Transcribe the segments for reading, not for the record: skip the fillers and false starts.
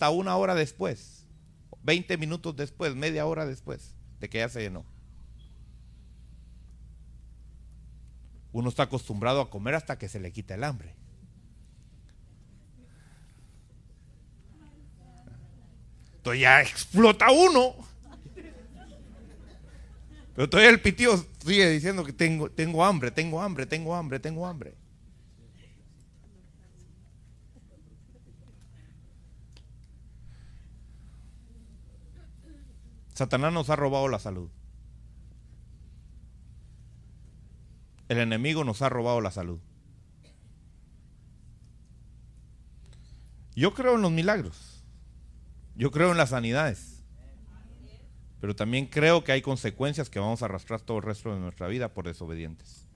hasta una hora después, 20 minutos después, media hora después de que ya se llenó. Uno está acostumbrado a comer hasta que se le quita el hambre. Entonces ya explota uno. Pero todavía el pitío sigue diciendo que tengo hambre, tengo hambre, tengo hambre, tengo hambre. Satanás nos ha robado la salud. El enemigo nos ha robado la salud. Yo creo en los milagros. Yo creo en las sanidades. Pero también creo que hay consecuencias que vamos a arrastrar todo el resto de nuestra vida por desobedientes.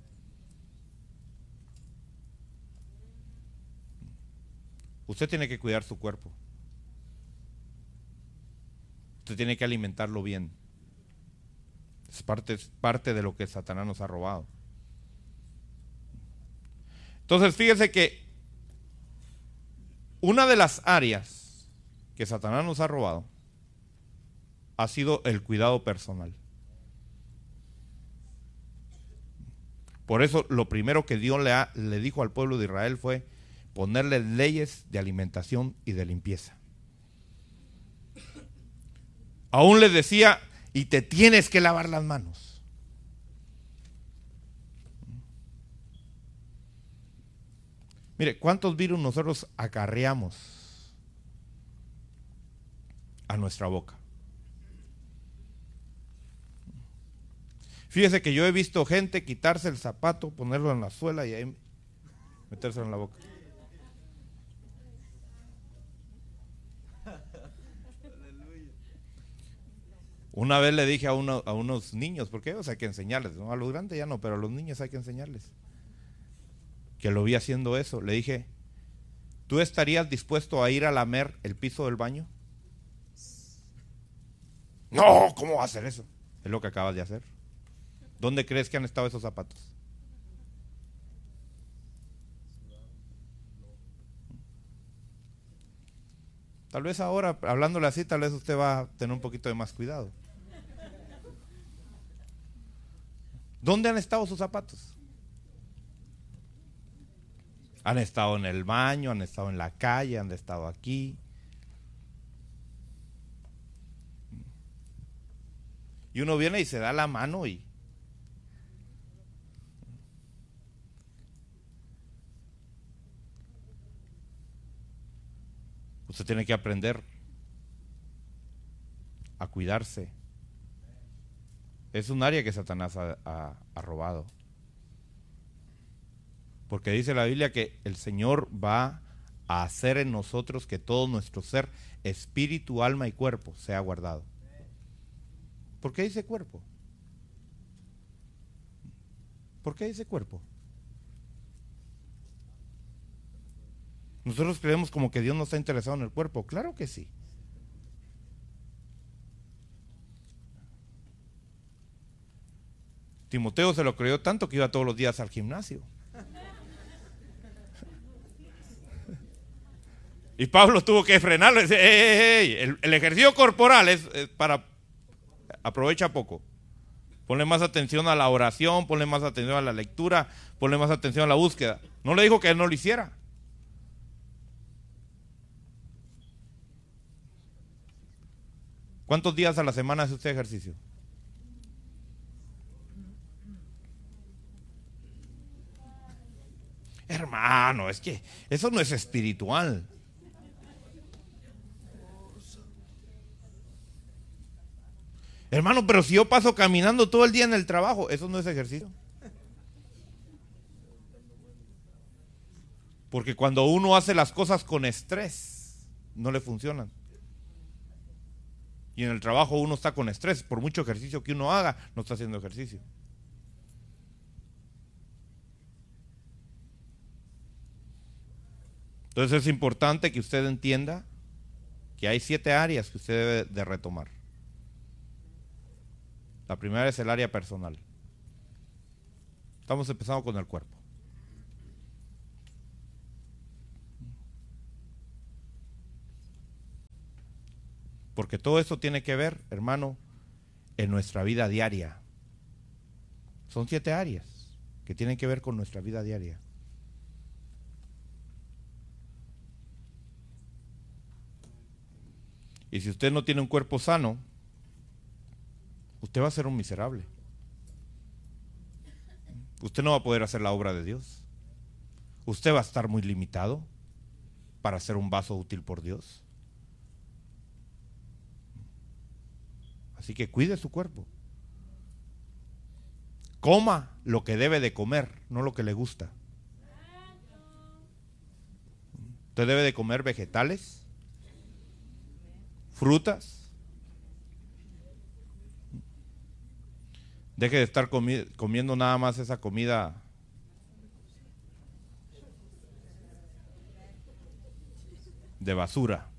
Usted tiene que cuidar su cuerpo. Usted tiene que alimentarlo bien. Es parte de lo que Satanás nos ha robado. Entonces fíjese que una de las áreas que Satanás nos ha robado ha sido el cuidado personal. Por eso lo primero que Dios le dijo al pueblo de Israel fue ponerle leyes de alimentación y de limpieza. Aún les decía, y te tienes que lavar las manos. Mire, ¿cuántos virus nosotros acarreamos a nuestra boca? Fíjese que yo he visto gente quitarse el zapato, ponerlo en la suela y ahí metérselo en la boca. Una vez le dije a unos niños, porque hay que enseñarles, ¿no? A los grandes ya no, pero a los niños hay que enseñarles. Que lo vi haciendo eso. Le dije, ¿tú estarías dispuesto a ir a lamer el piso del baño? No, ¿cómo va a hacer eso? Es lo que acabas de hacer. ¿Dónde crees que han estado esos zapatos? Tal vez ahora, hablándole así, tal vez usted va a tener un poquito de más cuidado. ¿Dónde han estado sus zapatos? Han estado en el baño, han estado en la calle, han estado aquí. Y uno viene y se da la mano y usted tiene que aprender a cuidarse. Es un área que Satanás ha robado. Porque dice la Biblia que el Señor va a hacer en nosotros que todo nuestro ser, espíritu, alma y cuerpo sea guardado. ¿Por qué dice cuerpo? ¿Por qué dice cuerpo? Nosotros creemos como que Dios no está interesado en el cuerpo. Claro que sí. Timoteo se lo creyó tanto que iba todos los días al gimnasio. Y Pablo tuvo que frenarlo y decir, el ejercicio corporal es para, aprovecha poco. Ponle más atención a la oración, ponle más atención a la lectura, ponle más atención a la búsqueda. No le dijo que él no lo hiciera. ¿Cuántos días a la semana hace usted ejercicio? Hermano, es que eso no es espiritual. Hermano, pero si yo paso caminando todo el día en el trabajo, eso no es ejercicio. Porque cuando uno hace las cosas con estrés, no le funcionan. Y en el trabajo uno está con estrés. Por mucho ejercicio que uno haga, no está haciendo ejercicio. Entonces es importante que usted entienda que hay 7 áreas que usted debe de retomar. La primera es el área personal. Estamos empezando con el cuerpo. Porque todo esto tiene que ver, hermano, en nuestra vida diaria. Son 7 áreas que tienen que ver con nuestra vida diaria. Y si usted no tiene un cuerpo sano, usted va a ser un miserable. Usted no va a poder hacer la obra de Dios. Usted va a estar muy limitado para ser un vaso útil por Dios. Así que cuide su cuerpo. Coma lo que debe de comer, no lo que le gusta. Usted debe de comer vegetales, frutas. Deje de estar comiendo nada más esa comida de basura.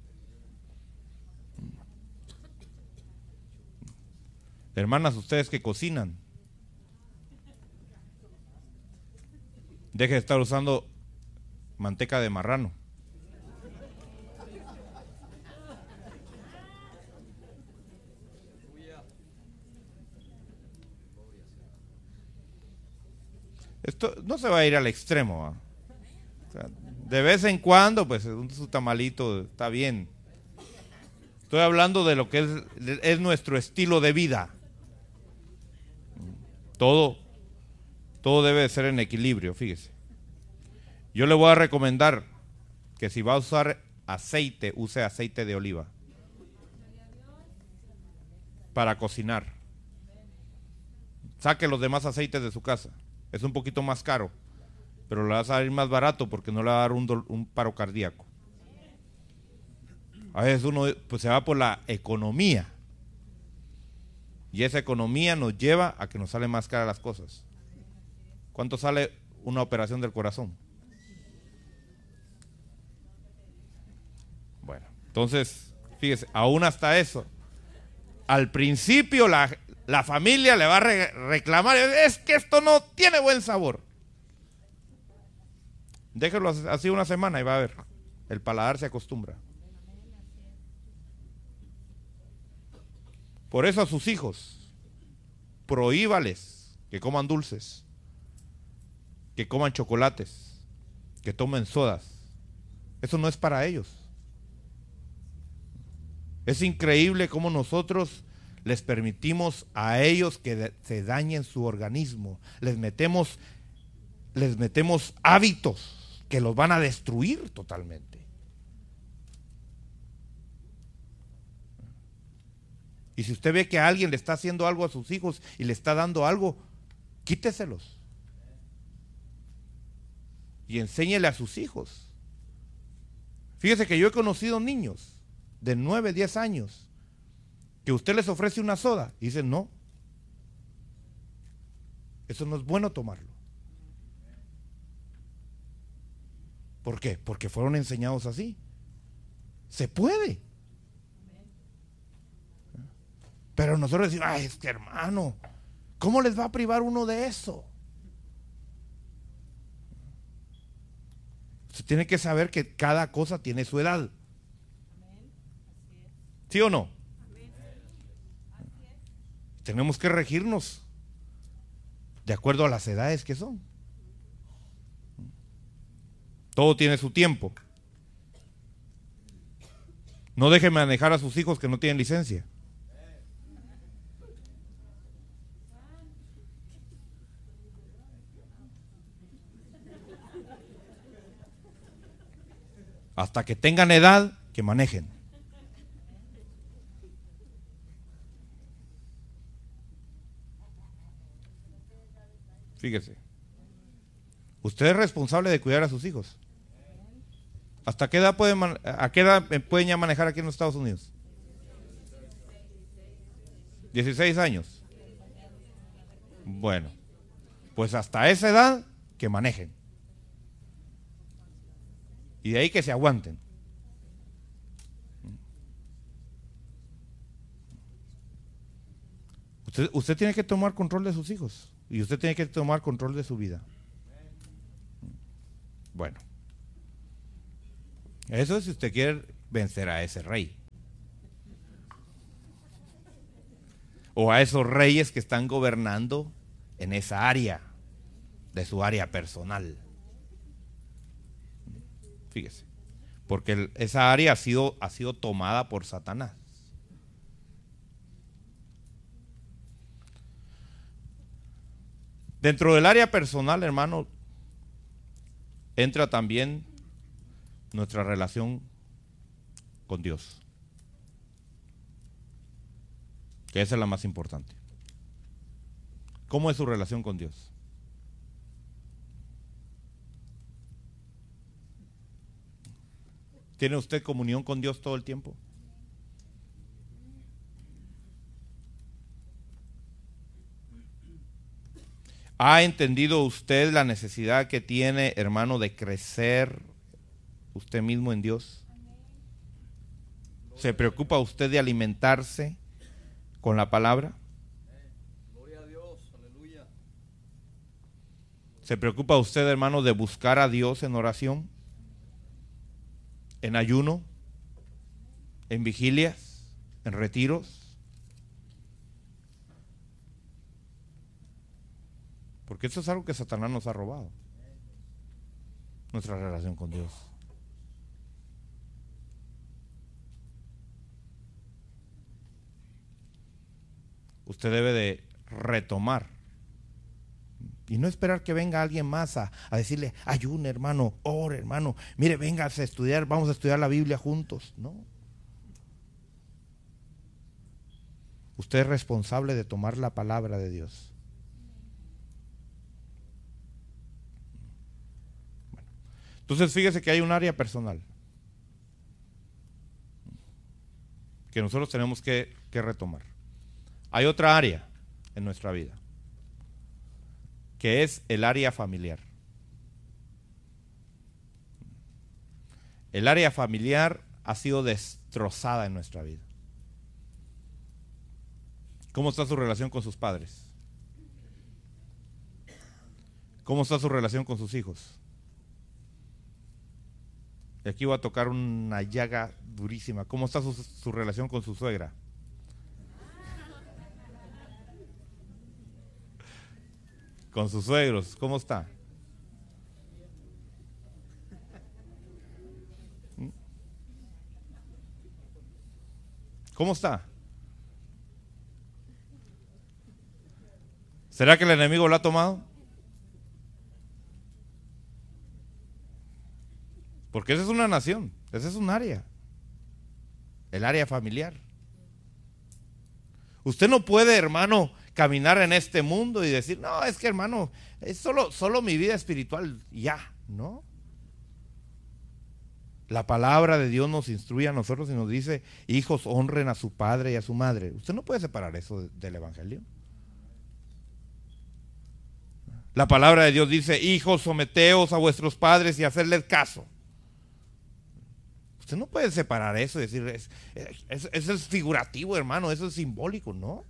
Hermanas, ustedes que cocinan, deje de estar usando manteca de marrano. Esto no se va a ir al extremo, ¿va? O sea, de vez en cuando, pues su tamalito está bien. Estoy hablando de lo que es nuestro estilo de vida. Todo debe de ser en equilibrio, fíjese. Yo le voy a recomendar que si va a usar aceite, use aceite de oliva para cocinar. Saque los demás aceites de su casa. Es un poquito más caro, pero le va a salir más barato porque no le va a dar un paro cardíaco. A veces uno pues, se va por la economía. Y esa economía nos lleva a que nos salen más caras las cosas. ¿Cuánto sale una operación del corazón? Bueno, entonces, fíjese, aún hasta eso, al principio la familia le va a reclamar, es que esto no tiene buen sabor. Déjelo así una semana y va a ver, el paladar se acostumbra. Por eso a sus hijos, prohíbales que coman dulces, que coman chocolates, que tomen sodas. Eso no es para ellos. Es increíble cómo nosotros les permitimos a ellos que se dañen su organismo. Les metemos hábitos que los van a destruir totalmente. Y si usted ve que alguien le está haciendo algo a sus hijos y le está dando algo, quíteselos. Y enséñele a sus hijos. Fíjese que yo he conocido niños de 9, 10 años que usted les ofrece una soda y dicen no. Eso no es bueno tomarlo. ¿Por qué? Porque fueron enseñados así. Se puede. Pero nosotros decimos, ay, es que hermano, ¿cómo les va a privar uno de eso? Usted tiene que saber que cada cosa tiene su edad. ¿Sí o no? Tenemos que regirnos de acuerdo a las edades que son. Todo tiene su tiempo. No deje manejar a sus hijos que no tienen licencia. Hasta que tengan edad, que manejen. Fíjese. Usted es responsable de cuidar a sus hijos. ¿Hasta qué edad a qué edad pueden ya manejar aquí en los Estados Unidos? 16 años. Bueno, pues hasta esa edad que manejen. Y de ahí que se aguanten. Usted tiene que tomar control de sus hijos. Y usted tiene que tomar control de su vida. Bueno. Eso es si usted quiere vencer a ese rey. o a esos reyes que están gobernando en esa área, de su área personal. Fíjese, porque esa área ha sido tomada por Satanás. Dentro del área personal, hermano, entra también nuestra relación con Dios, que esa es la más importante. ¿Cómo es su relación con Dios? ¿Tiene usted comunión con Dios todo el tiempo? ¿Ha entendido usted la necesidad que tiene, hermano, de crecer usted mismo en Dios? ¿Se preocupa usted de alimentarse con la palabra? Gloria a Dios, aleluya. ¿Se preocupa usted, hermano, de buscar a Dios en oración, en ayuno, en vigilias, en retiros? Porque eso es algo que Satanás nos ha robado, nuestra relación con Dios. Usted debe de retomar y no esperar que venga alguien más a decirle, ayune hermano, ore hermano, mire, venga a estudiar, vamos a estudiar la Biblia juntos. No. Usted es responsable de tomar la palabra de Dios. Entonces fíjese que hay un área personal que nosotros tenemos que retomar. Hay otra área en nuestra vida, que es el área familiar. El área familiar ha sido destrozada en nuestra vida. ¿Cómo está su relación con sus padres? ¿Cómo está su relación con sus hijos? Y aquí voy a tocar una llaga durísima. ¿Cómo está su relación con su suegra? Con sus suegros, ¿cómo está? ¿Cómo está? ¿Será que el enemigo lo ha tomado? Porque esa es una nación, esa es un área, el área familiar. Usted no puede, hermano, caminar en este mundo y decir, no, es que hermano, es solo mi vida espiritual, ya, ¿no? La palabra de Dios nos instruye a nosotros y nos dice, hijos, honren a su padre y a su madre. Usted no puede separar eso del evangelio. La palabra de Dios dice, hijos, someteos a vuestros padres y hacerles caso. Usted no puede separar eso y decir, eso es figurativo, hermano, eso es simbólico, ¿no?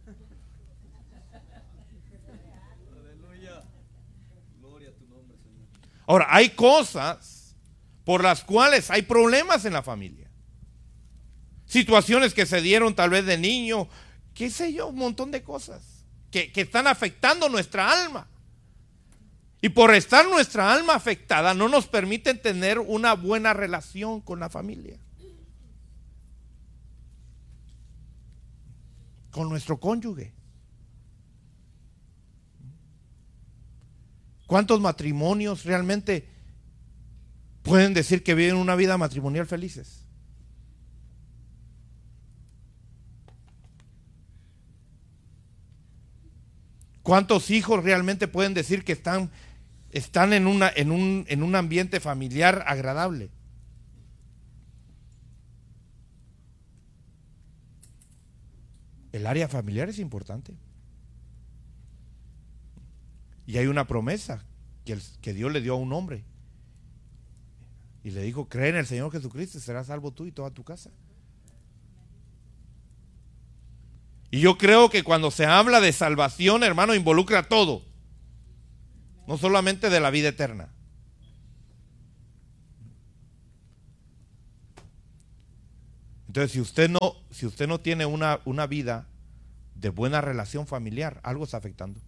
Aleluya. Gloria a tu nombre, Señor. Ahora, hay cosas por las cuales hay problemas en la familia. Situaciones que se dieron tal vez de niño, qué sé yo, un montón de cosas que están afectando nuestra alma. Y por estar nuestra alma afectada no nos permiten tener una buena relación con la familia, con nuestro cónyuge. ¿Cuántos matrimonios realmente pueden decir que viven una vida matrimonial felices? ¿Cuántos hijos realmente pueden decir que están en un ambiente familiar agradable? El área familiar es importante. Y hay una promesa que Dios le dio a un hombre. Y le dijo, cree en el Señor Jesucristo y serás salvo tú y toda tu casa. Y yo creo que cuando se habla de salvación, hermano, involucra todo. No solamente de la vida eterna. Entonces, si usted no tiene una vida de buena relación familiar, algo está afectando.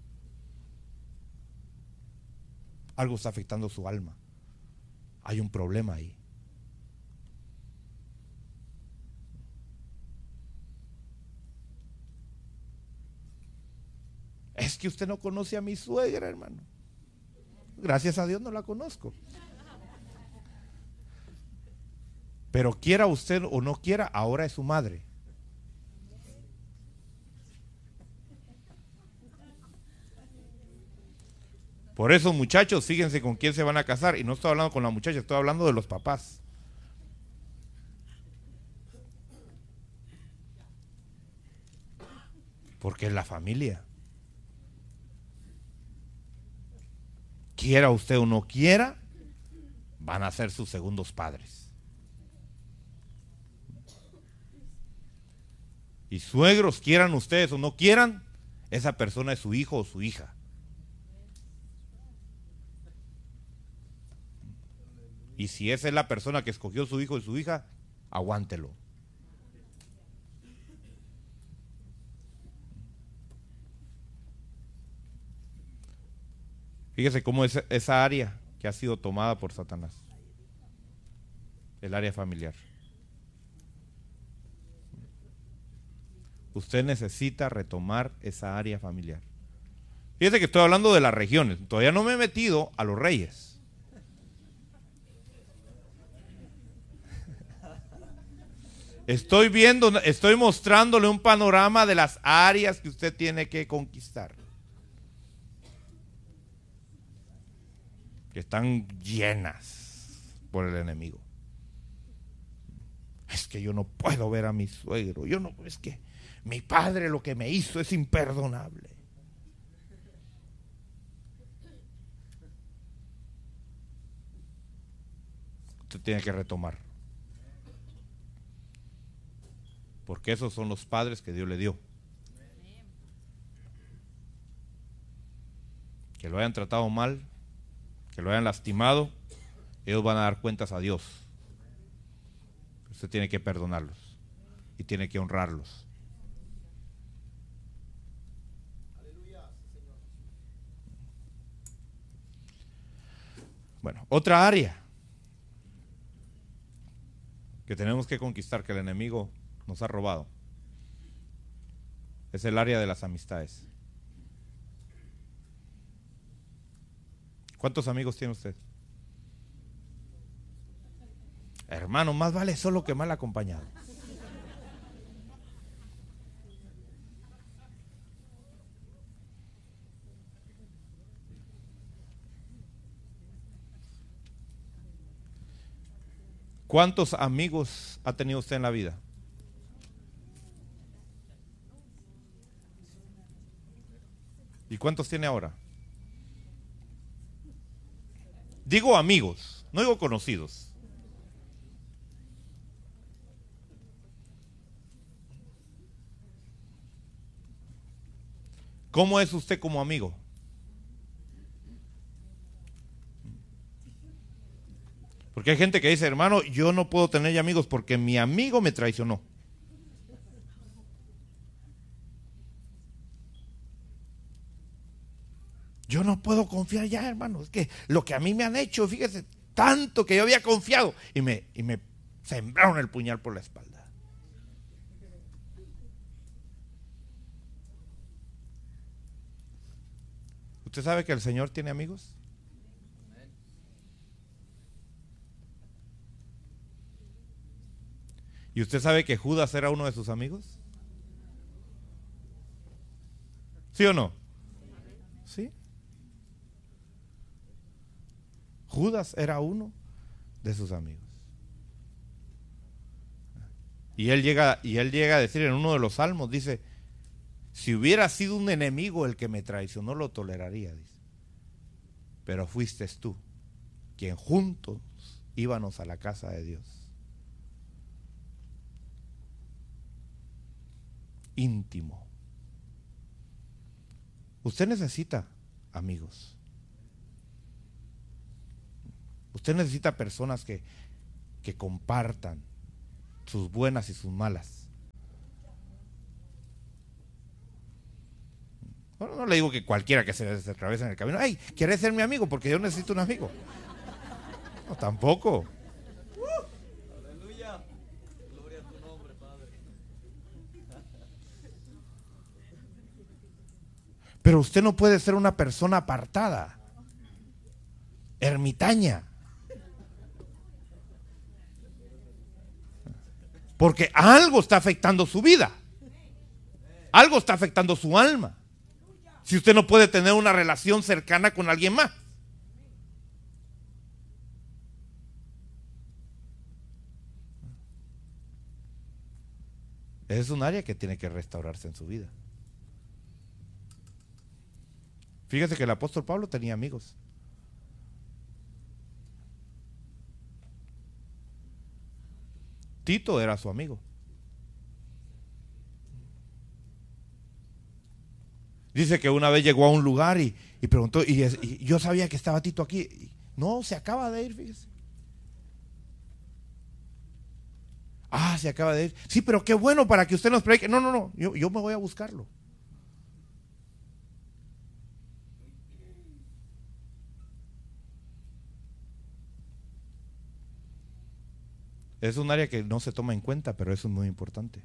Algo está afectando su alma. Hay un problema ahí. Es que usted no conoce a mi suegra, hermano. Gracias a Dios no la conozco. Pero quiera usted o no quiera, ahora es su madre. Por eso, muchachos, fíjense con quién se van a casar. Y no estoy hablando con la muchacha, estoy hablando de los papás. Porque es la familia. Quiera usted o no quiera, van a ser sus segundos padres. Y suegros, quieran ustedes o no quieran, esa persona es su hijo o su hija. Y si esa es la persona que escogió su hijo y su hija, aguántelo. Fíjese cómo es esa área que ha sido tomada por Satanás. El área familiar. Usted necesita retomar esa área familiar. Fíjese que estoy hablando de las regiones. Todavía no me he metido a los reyes. Estoy mostrándole un panorama de las áreas que usted tiene que conquistar. Que están llenas por el enemigo. Es que yo no puedo ver a mi suegro. Es que mi padre lo que me hizo es imperdonable. Usted tiene que retomar. Porque esos son los padres que Dios le dio. Que lo hayan tratado mal, que lo hayan lastimado, ellos van a dar cuentas a Dios. Usted tiene que perdonarlos y tiene que honrarlos. Bueno, otra área que tenemos que conquistar, que el enemigo nos ha robado, es el área de las amistades. ¿Cuántos amigos tiene usted? Hermano, más vale solo que mal acompañado. ¿Cuántos amigos ha tenido usted en la vida? ¿Y cuántos tiene ahora? Digo amigos, no digo conocidos. ¿Cómo es usted como amigo? Porque hay gente que dice, hermano, yo no puedo tener ya amigos porque mi amigo me traicionó. Yo no puedo confiar ya, hermano. Es que lo que a mí me han hecho, fíjese, tanto que yo había confiado y me sembraron el puñal por la espalda. ¿Usted sabe que el Señor tiene amigos? ¿Y usted sabe que Judas era uno de sus amigos? ¿Sí o no? Sí. Judas era uno de sus amigos. Y él llega a decir en uno de los salmos, dice, si hubiera sido un enemigo el que me traicionó, lo toleraría, dice. Pero fuiste tú quien juntos íbamos a la casa de Dios. Íntimo. Usted necesita amigos. Usted necesita personas que compartan sus buenas y sus malas. Bueno, no le digo que cualquiera que se atraviesa en el camino, ay, ¿quieres ser mi amigo? Porque yo necesito un amigo. No, tampoco. Aleluya. Gloria a tu nombre, Padre. Pero usted no puede ser una persona apartada, ermitaña. Porque algo está afectando su vida. Algo está afectando su alma. Si usted no puede tener una relación cercana con alguien más. Es un área que tiene que restaurarse en su vida. Fíjese que el apóstol Pablo tenía amigos. Tito era su amigo. Dice que una vez llegó a un lugar y preguntó, y yo sabía que estaba Tito aquí. No, se acaba de ir, fíjese. Ah, se acaba de ir. Sí, pero qué bueno para que usted nos predique. No, yo me voy a buscarlo. Es un área que no se toma en cuenta, pero eso es muy importante.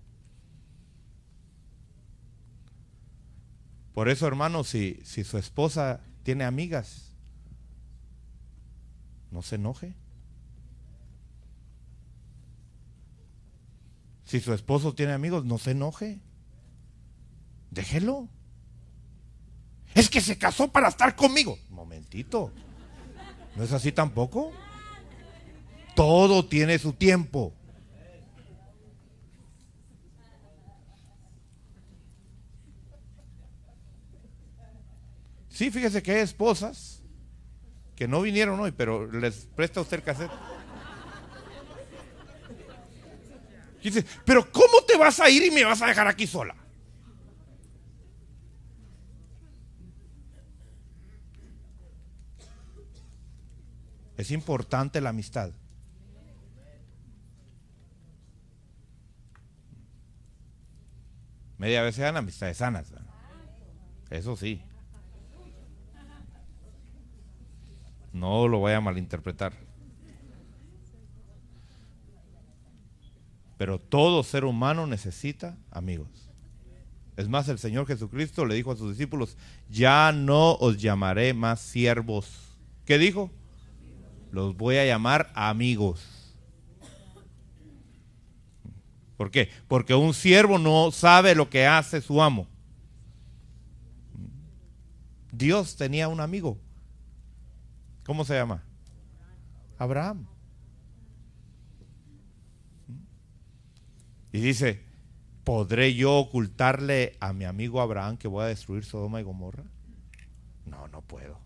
Por eso, hermano, si su esposa tiene amigas, no se enoje. Si su esposo tiene amigos, no se enoje. Déjelo. Es que se casó para estar conmigo. Momentito. ¿No es así tampoco? Todo tiene su tiempo. Sí, fíjese que hay esposas que no vinieron hoy, pero les presta usted el cassette. Y dice, pero ¿cómo te vas a ir y me vas a dejar aquí sola? Es importante la amistad. Media vez sean amistades sanas. Eso sí. No lo vaya a malinterpretar. Pero todo ser humano necesita amigos. Es más, el Señor Jesucristo le dijo a sus discípulos, ya no os llamaré más siervos. ¿Qué dijo? Los voy a llamar amigos. ¿Por qué? Porque un siervo no sabe lo que hace su amo. Dios tenía un amigo. ¿Cómo se llama? Abraham. Y dice, ¿podré yo ocultarle a mi amigo Abraham que voy a destruir Sodoma y Gomorra? No, no puedo.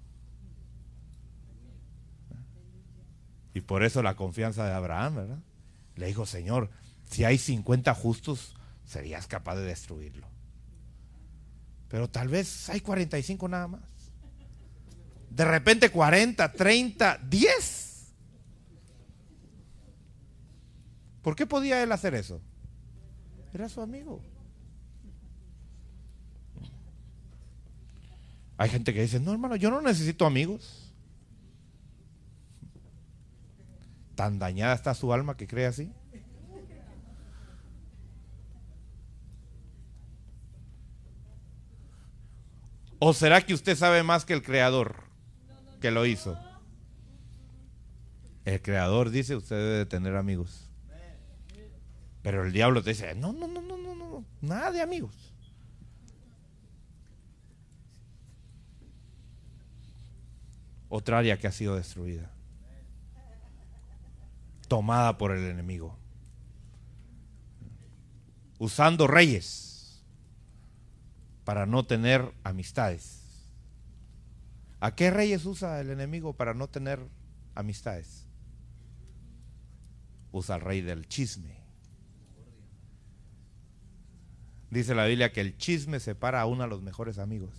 Y por eso la confianza de Abraham, ¿verdad? Le dijo, Señor, si hay 50 justos, serías capaz de destruirlo. Pero tal vez hay 45 nada más. De repente 40, 30, 10. ¿Por qué podía él hacer eso? Era su amigo. Hay gente que dice, no, hermano, yo no necesito amigos. Tan dañada está su alma que cree así. ¿O será que usted sabe más que el Creador que lo hizo? El Creador dice, usted debe de tener amigos. Pero el diablo te dice, no, nada de amigos. Otra área que ha sido destruida, tomada por el enemigo, usando reyes para no tener amistades. ¿A qué reyes usa el enemigo para no tener amistades? Usa al rey del chisme. Dice la Biblia que el chisme separa a uno de los mejores amigos.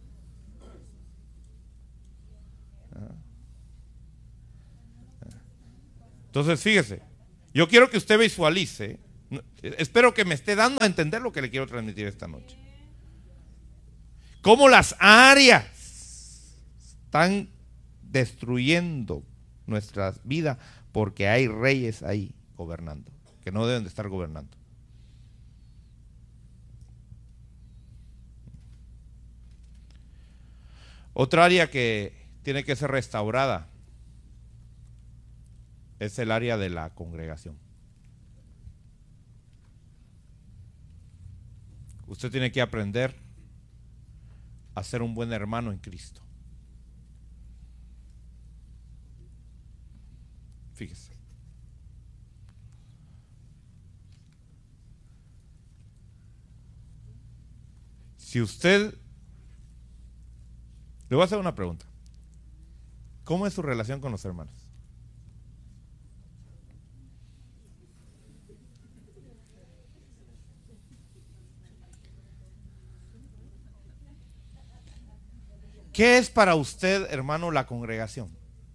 Entonces fíjese, yo quiero que usted visualice, espero que me esté dando a entender lo que le quiero transmitir esta noche. cómo las áreas están destruyendo nuestra vida porque hay reyes ahí gobernando, que no deben de estar gobernando. Otra área que tiene que ser restaurada es el área de la congregación. Usted tiene que aprender a ser un buen hermano en Cristo. Fíjese. Si usted... Le voy a hacer una pregunta. ¿Cómo es su relación con los hermanos? ¿Qué es para usted, hermano, la congregación?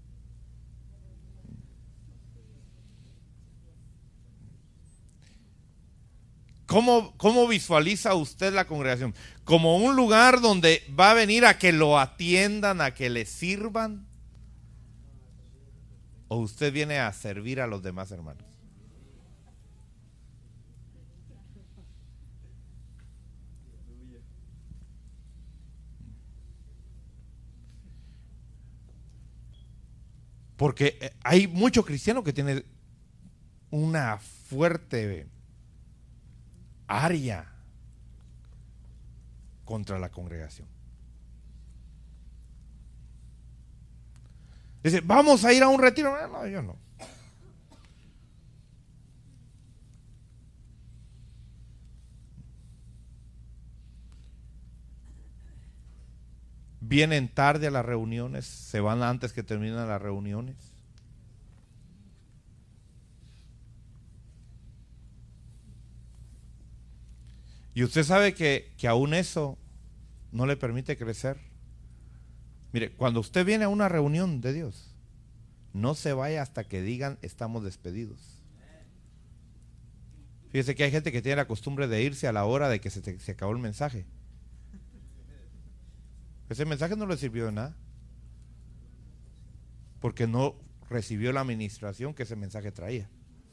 ¿Cómo visualiza usted la congregación? ¿Como un lugar donde va a venir a que lo atiendan, a que le sirvan? ¿O usted viene a servir a los demás hermanos? Porque hay muchos cristianos que tienen una fuerte área contra la congregación. Dice, vamos a ir a un retiro. No, yo no. Vienen tarde a las reuniones, se van antes que terminan las reuniones. Y usted sabe que aún eso no le permite crecer. Mire, cuando usted viene a una reunión de Dios, no se vaya hasta que digan estamos despedidos. Fíjese que hay gente que tiene la costumbre de irse a la hora de que se acabó el mensaje. Ese mensaje no le sirvió de nada, porque no recibió la administración que ese mensaje traía.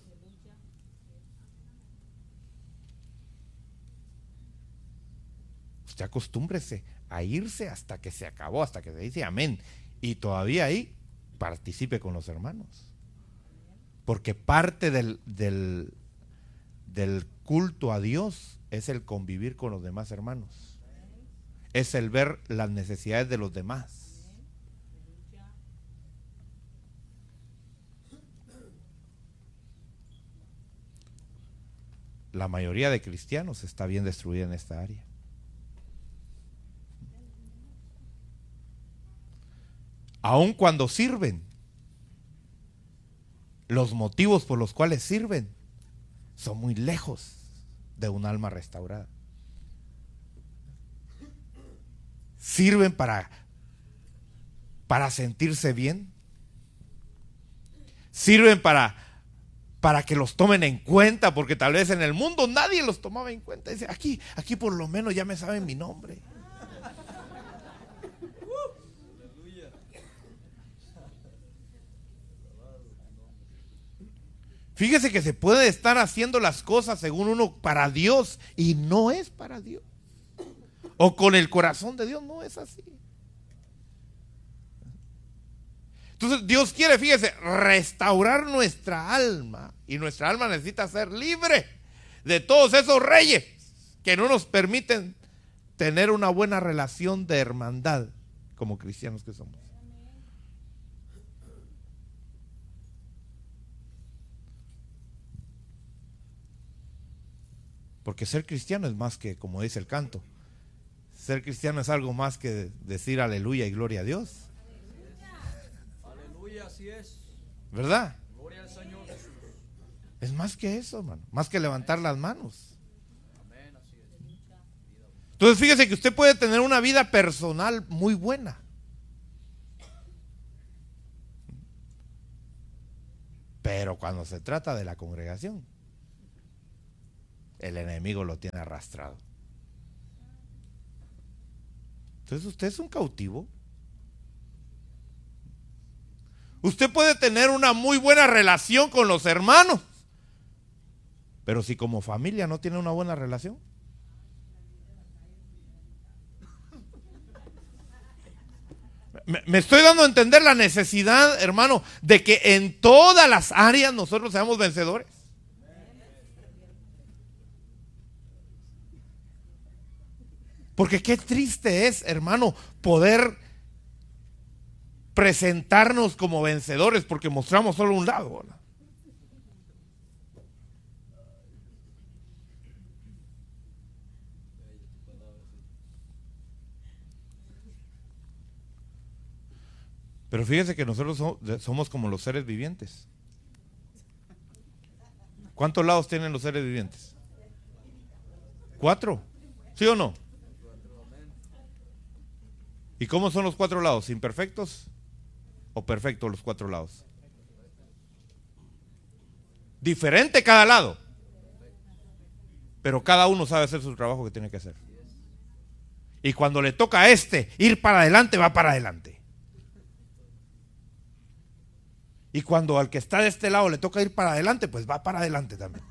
Usted acostúmbrese a irse hasta que se acabó, hasta que se dice amén, y todavía ahí participe con los hermanos, porque parte del culto a Dios es el convivir con los demás hermanos, es el ver las necesidades de los demás. La mayoría de cristianos está bien destruida en esta área. Aun cuando sirven, los motivos por los cuales sirven son muy lejos de un alma restaurada. Sirven para sentirse bien. Sirven para que los tomen en cuenta, porque tal vez en el mundo nadie los tomaba en cuenta. Dice, aquí por lo menos ya me saben mi nombre. Fíjese que se puede estar haciendo las cosas según uno para Dios y no es para Dios. O con el corazón de Dios, no es así. Entonces Dios quiere, fíjese, restaurar nuestra alma. Y nuestra alma necesita ser libre de todos esos reyes que no nos permiten tener una buena relación de hermandad como cristianos que somos. Porque ser cristiano es más que, como dice el canto, ser cristiano es algo más que decir aleluya y gloria a Dios. Aleluya, así es. ¿Verdad? Gloria al Señor Jesús. Es más que eso, hermano. Más que levantar las manos. Amén, así es. Entonces fíjese que usted puede tener una vida personal muy buena, pero cuando se trata de la congregación, el enemigo lo tiene arrastrado. Entonces usted es un cautivo. Usted puede tener una muy buena relación con los hermanos, pero si como familia no tiene una buena relación, me estoy dando a entender la necesidad, hermano, de que en todas las áreas nosotros seamos vencedores. Porque qué triste es, hermano, poder presentarnos como vencedores porque mostramos solo un lado, ¿verdad? Pero fíjese que nosotros somos como los seres vivientes. ¿Cuántos lados tienen los seres vivientes? 4, ¿sí o no? ¿Y cómo son los 4 lados? ¿Imperfectos o perfectos los 4 lados? Diferente cada lado, pero cada uno sabe hacer su trabajo que tiene que hacer. Y cuando le toca a ir para adelante, va para adelante. Y cuando al que está de este lado le toca ir para adelante, pues va para adelante también.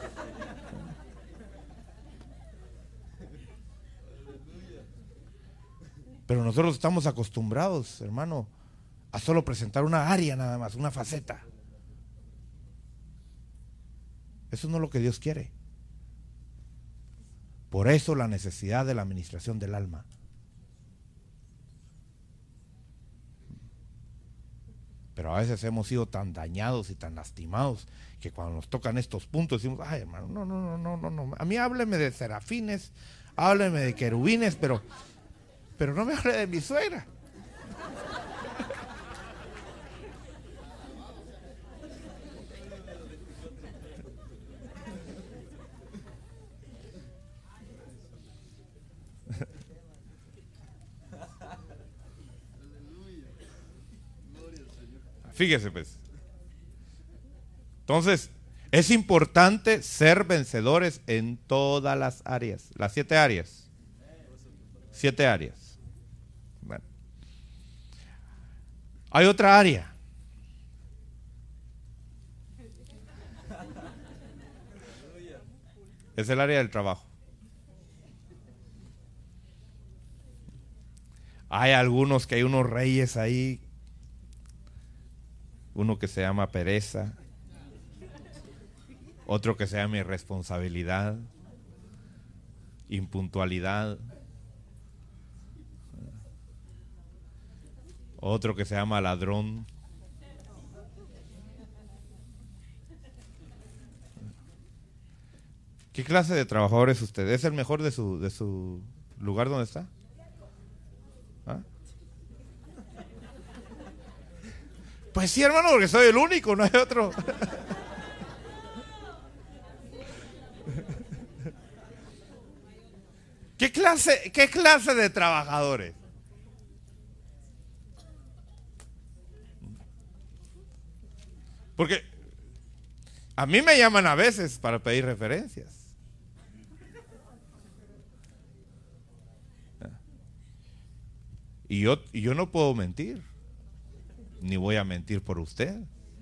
Pero nosotros estamos acostumbrados, hermano, a solo presentar una área nada más, una faceta. Eso no es lo que Dios quiere. Por eso la necesidad de la administración del alma. Pero a veces hemos sido tan dañados y tan lastimados que cuando nos tocan estos puntos decimos, ay hermano, no. A mí hábleme de serafines, hábleme de querubines, pero no me hable de mi suegra. Fíjese pues. Entonces, es importante ser vencedores en todas las áreas. Las 7 áreas. 7 áreas. Bueno. Hay otra área. Es el área del trabajo. Hay algunos que hay unos reyes ahí. Uno que se llama pereza, otro que se llama irresponsabilidad, impuntualidad, otro que se llama ladrón. ¿Qué clase de trabajador es usted? ¿Es el mejor de su lugar donde está? ¿Ah? Pues sí, hermano, porque soy el único, no hay otro. ¿Qué clase de trabajadores? Porque a mí me llaman a veces para pedir referencias. Y yo no puedo mentir. Ni voy a mentir por usted.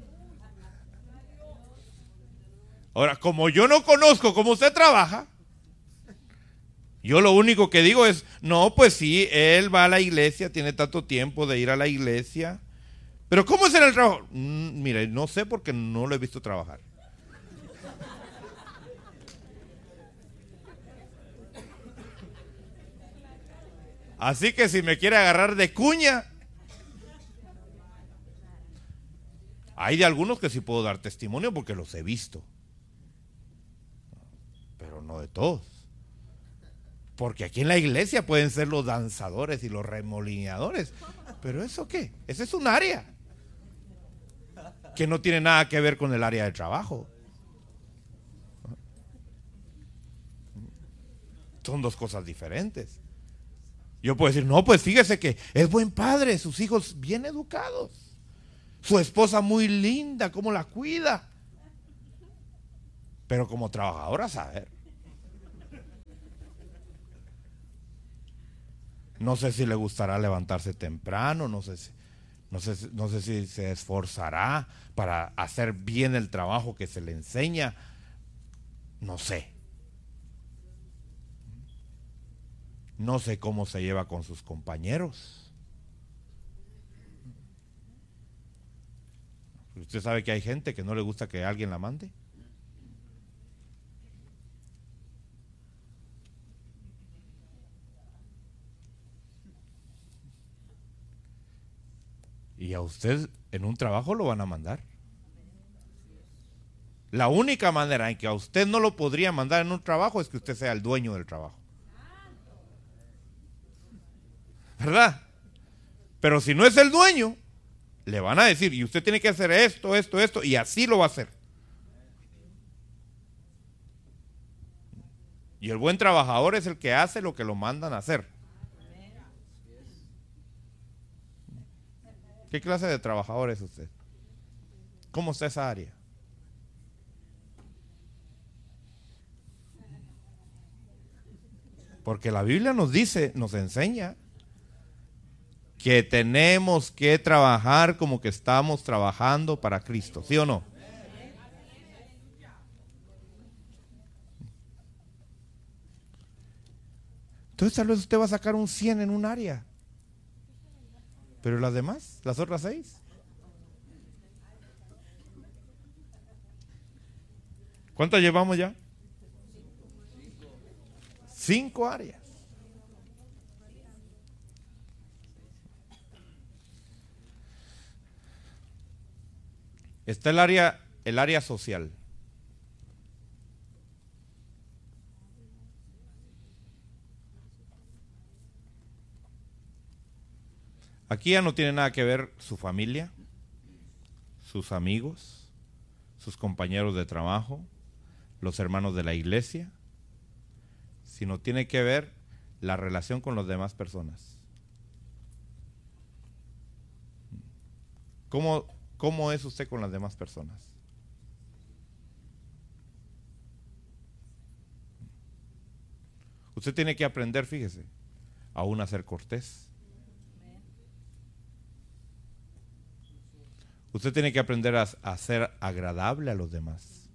Ahora, como yo no conozco cómo usted trabaja, yo lo único que digo es, no, pues sí, él va a la iglesia, tiene tanto tiempo de ir a la iglesia, pero ¿cómo es en el trabajo? Mire, no sé porque no lo he visto trabajar. Así que si me quiere agarrar de cuña, hay de algunos que sí puedo dar testimonio porque los he visto, pero no de todos. Porque aquí en la iglesia pueden ser los danzadores y los remolineadores, pero ¿eso qué? Ese es un área que no tiene nada que ver con el área de trabajo. Son dos cosas diferentes. Yo puedo decir, no, pues fíjese que es buen padre, sus hijos bien educados, su esposa muy linda, cómo la cuida. Pero como trabajadora, a saber. No sé si le gustará levantarse temprano, no sé si se esforzará para hacer bien el trabajo que se le enseña. No sé. No sé cómo se lleva con sus compañeros. ¿Usted sabe que hay gente que no le gusta que alguien la mande? Y a usted en un trabajo lo van a mandar. La única manera en que a usted no lo podría mandar en un trabajo es que usted sea el dueño del trabajo. ¿Verdad? Pero si no es el dueño, le van a decir, y usted tiene que hacer esto, esto, esto, y así lo va a hacer. Y el buen trabajador es el que hace lo que lo mandan a hacer. ¿Qué clase de trabajador es usted? ¿Cómo está esa área? Porque la Biblia nos dice, nos enseña que tenemos que trabajar como que estamos trabajando para Cristo, ¿sí o no? Entonces tal vez usted va a sacar un 100 en un área, pero las demás, las otras 6. ¿Cuántas llevamos ya? 5 áreas. Está el área social. Aquí ya no tiene nada que ver su familia, sus amigos, sus compañeros de trabajo, los hermanos de la iglesia, sino tiene que ver la relación con las demás personas. ¿Cómo es usted con las demás personas? Usted tiene que aprender, fíjese, aún a ser cortés. Usted tiene que aprender a ser agradable a los demás.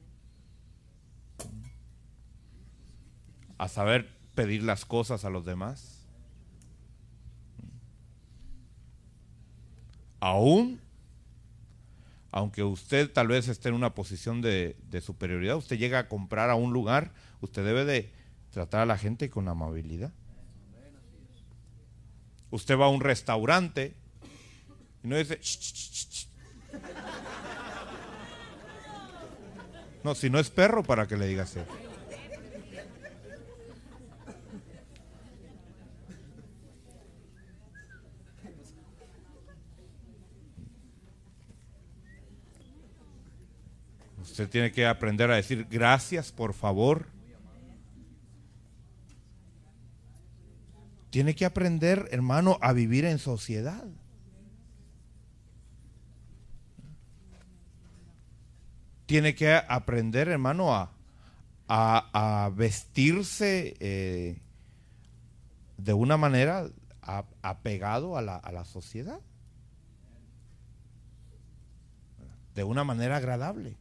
A saber pedir las cosas a los demás. Aún, aunque usted tal vez esté en una posición de superioridad, usted llega a comprar a un lugar, usted debe de tratar a la gente con amabilidad. Usted va a un restaurante y no dice, "Ch, ch, ch, ch". No, si no es perro, para que le diga así. Usted tiene que aprender a decir gracias, por favor. Tiene que aprender, hermano, a vivir en sociedad. Tiene que aprender, hermano, a vestirse de una manera apegado a la sociedad. De una manera agradable.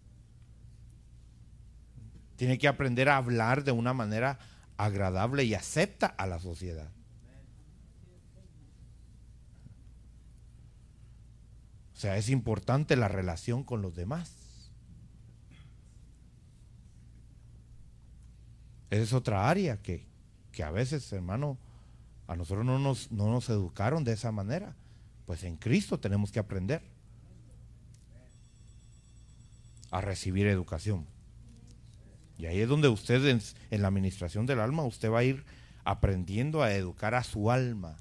Tiene que aprender a hablar de una manera agradable y acepta a la sociedad. O sea, es importante la relación con los demás. Esa es otra área que a veces, hermano, a nosotros no nos educaron de esa manera. Pues en Cristo tenemos que aprender a recibir educación. Y ahí es donde usted en la administración del alma, usted va a ir aprendiendo a educar a su alma.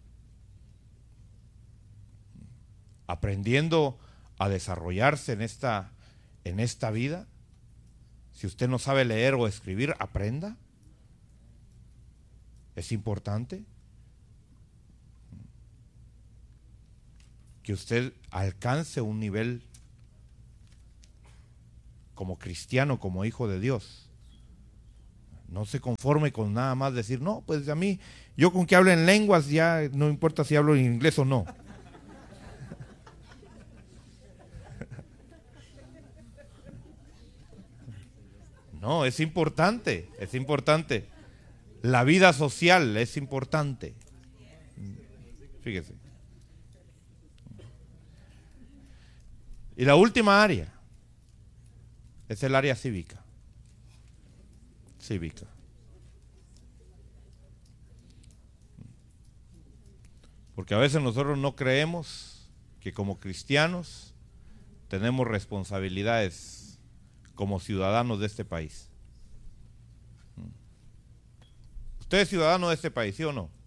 Aprendiendo a desarrollarse en esta vida. Si usted no sabe leer o escribir, aprenda. Es importante que usted alcance un nivel como cristiano, como hijo de Dios. No se conforme con nada más decir, no, pues a mí, yo con que hable en lenguas ya no importa si hablo en inglés o no. No, es importante, es importante. La vida social es importante. Fíjese. Y la última área es el área cívica. Cívica. Porque a veces nosotros no creemos que como cristianos tenemos responsabilidades como ciudadanos de este país. ¿Usted es ciudadano de este país, sí o no?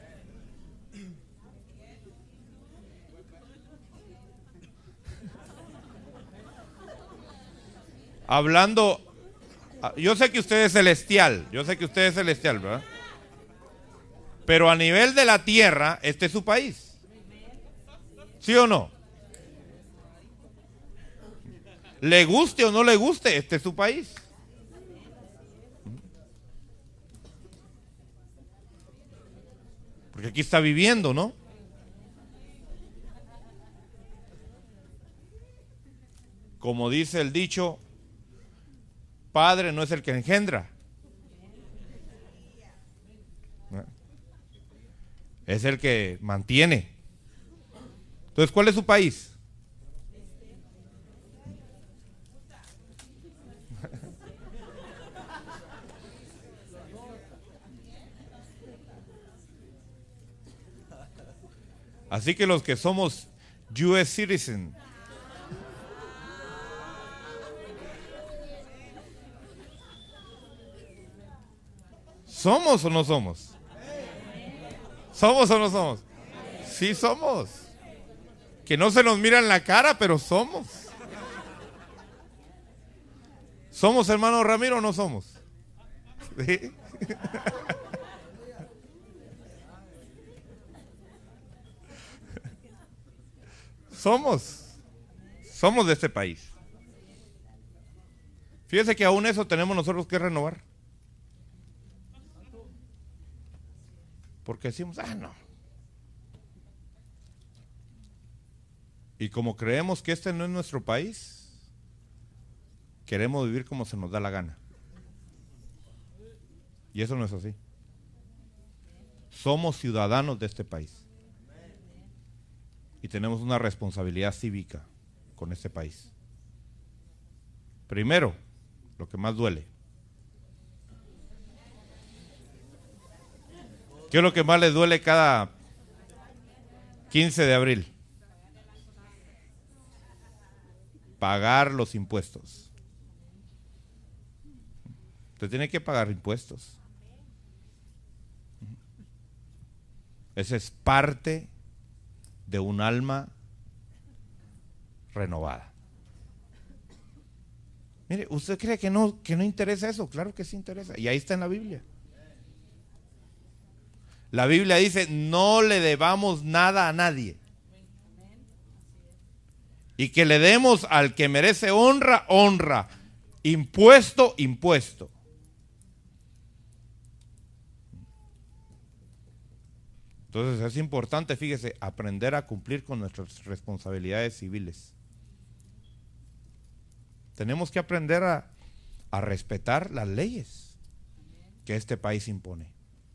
Hablando, yo sé que usted es celestial, ¿verdad? Pero a nivel de la tierra, este es su país. ¿Sí o no? Le guste o no le guste, este es su país. Porque aquí está viviendo, ¿no? Como dice el dicho, padre no es el que engendra, es el que mantiene. Entonces, ¿cuál es su país? Así que los que somos US citizen, ¿somos o no somos? ¿Somos o no somos? Sí somos. Que no se nos mira en la cara, pero somos. ¿Somos, hermano Ramiro, o no somos? ¿Sí? Somos de este país. Fíjese que aún eso tenemos nosotros que renovar. Porque decimos, no. Y como creemos que este no es nuestro país, queremos vivir como se nos da la gana. Y eso no es así. Somos ciudadanos de este país. Y tenemos una responsabilidad cívica con este país. Primero, lo que más duele. ¿Qué es lo que más les duele cada 15 de abril? Pagar los impuestos. Usted tiene que pagar impuestos. Esa es parte de un alma renovada. Mire, ¿usted cree que no interesa eso? Claro que sí interesa. Y ahí está en la Biblia. La Biblia dice, no le debamos nada a nadie. Y que le demos al que merece honra, honra. Impuesto, impuesto. Entonces es importante, fíjese, aprender a cumplir con nuestras responsabilidades civiles. Tenemos que aprender a respetar las leyes que este país impone.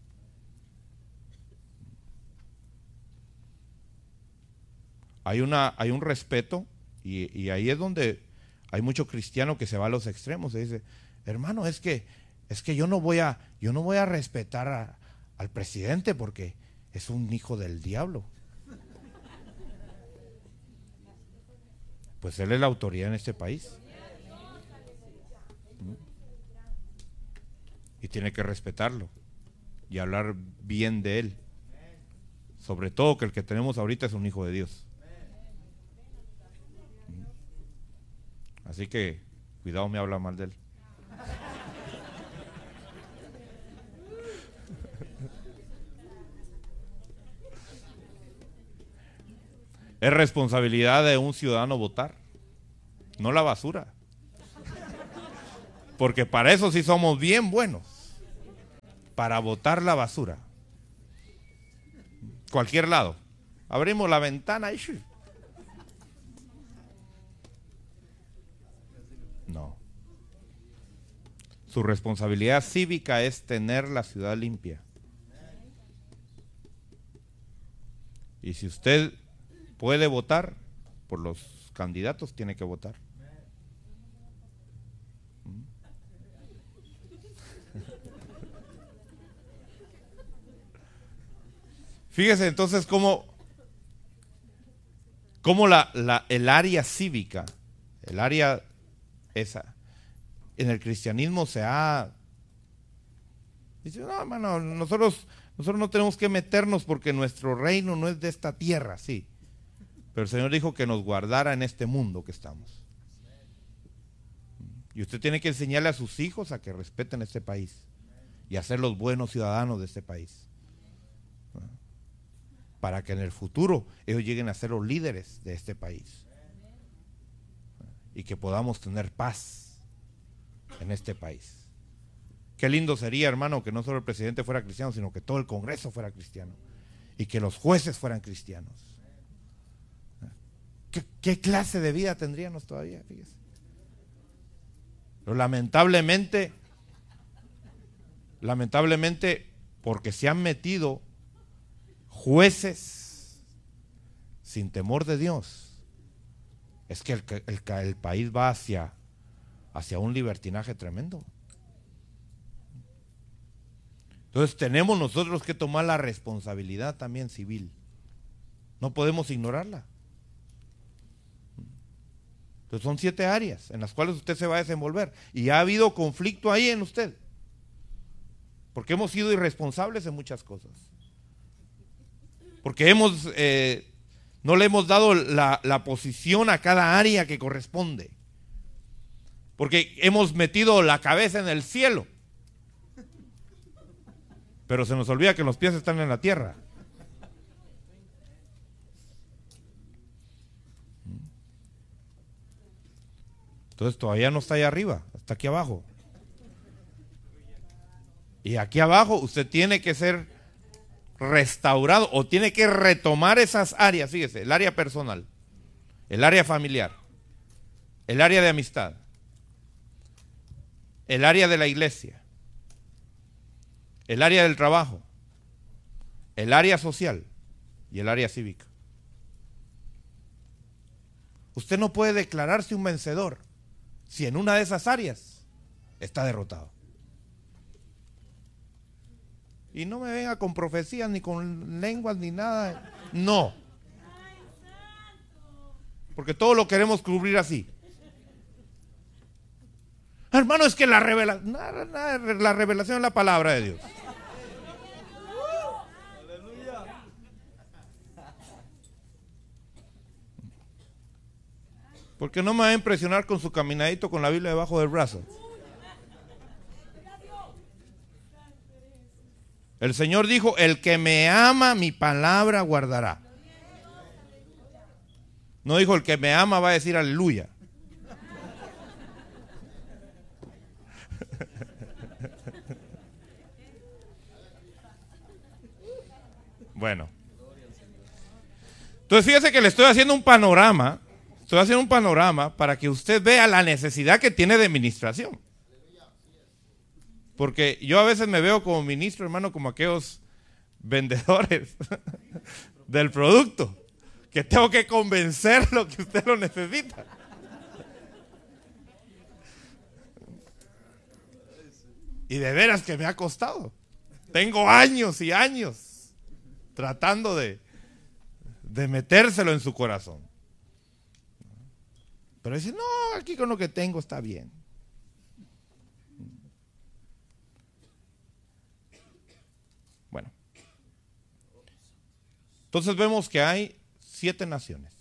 Hay un respeto y ahí es donde hay mucho cristiano que se va a los extremos. Se dice, hermano, es que yo no voy a respetar al presidente porque es un hijo del diablo. Pues él es la autoridad en este país. Y tiene que respetarlo y hablar bien de él. Sobre todo que el que tenemos ahorita es un hijo de Dios. Así que cuidado, me habla mal de él. Es responsabilidad de un ciudadano votar, no la basura. Porque para eso sí somos bien buenos. para botar la basura. Cualquier lado. Abrimos la ventana y... No. Su responsabilidad cívica es tener la ciudad limpia. Y si usted puede votar por los candidatos, tiene que votar. Fíjese entonces cómo el área cívica, el área esa, en el cristianismo se ha... Dice, no, hermano, nosotros no tenemos que meternos porque nuestro reino no es de esta tierra, sí. Pero el Señor dijo que nos guardara en este mundo que estamos. Y usted tiene que enseñarle a sus hijos a que respeten este país y a ser los buenos ciudadanos de este país, para que en el futuro ellos lleguen a ser los líderes de este país y que podamos tener paz en este país. Qué lindo sería, hermano, que no solo el presidente fuera cristiano, sino que todo el Congreso fuera cristiano y que los jueces fueran cristianos. ¿Qué clase de vida tendríamos todavía? Fíjese. Pero lamentablemente, porque se han metido jueces sin temor de Dios, es que el país va hacia un libertinaje tremendo. Entonces tenemos nosotros que tomar la responsabilidad también civil. No podemos ignorarla. Entonces son 7 áreas en las cuales usted se va a desenvolver. Y ha habido conflicto ahí en usted. Porque hemos sido irresponsables en muchas cosas. Porque no le hemos dado la posición a cada área que corresponde. Porque hemos metido la cabeza en el cielo. Pero se nos olvida que los pies están en la tierra. Entonces todavía no está allá arriba, está aquí abajo. Y aquí abajo usted tiene que ser restaurado o tiene que retomar esas áreas. Fíjese, el área personal, el área familiar, el área de amistad, el área de la iglesia, el área del trabajo, el área social y el área cívica. Usted no puede declararse un vencedor si en una de esas áreas está derrotado. Y no me venga con profecías, ni con lenguas, ni nada. No. Porque todo lo queremos cubrir así. Hermano, es que la revelación es la palabra de Dios. Porque no me va a impresionar con su caminadito con la Biblia debajo del brazo. El Señor dijo, el que me ama, mi palabra guardará. No dijo, el que me ama va a decir aleluya. Bueno. Entonces fíjese que le estoy haciendo un panorama. Estoy haciendo un panorama para que usted vea la necesidad que tiene de administración. Porque yo a veces me veo como ministro, hermano, como aquellos vendedores del producto, que tengo que convencerlo que usted lo necesita. Y de veras que me ha costado. Tengo años y años tratando de metérselo en su corazón. Pero dice, no, aquí con lo que tengo está bien. Bueno. Entonces vemos que hay 7 naciones.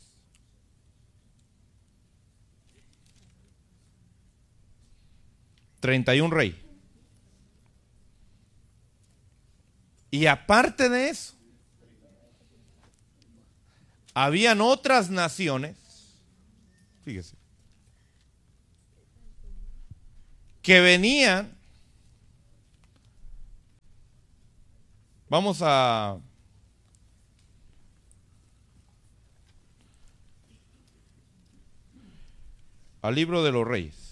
...31 reyes. Y aparte de eso, habían otras naciones, fíjese, que venían Vamos al libro de los Reyes.